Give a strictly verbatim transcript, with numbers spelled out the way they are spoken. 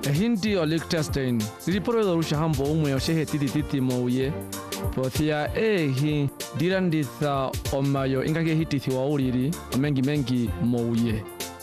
Hindi o Liechtenstein riporo do rushambo umwe oshehe titi titi mouye pothia e hi diranditha omayo ingake hititi wa uriri mengi mengi mouye